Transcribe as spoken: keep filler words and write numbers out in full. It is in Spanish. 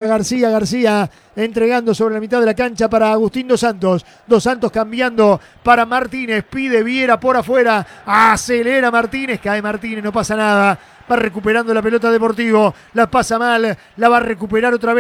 García, García entregando sobre la mitad de la cancha para Agustín Dos Santos. Dos Santos cambiando para Martínez, pide Viera por afuera, acelera Martínez, cae Martínez, no pasa nada. Va recuperando la pelota Deportivo, la pasa mal, la va a recuperar otra vez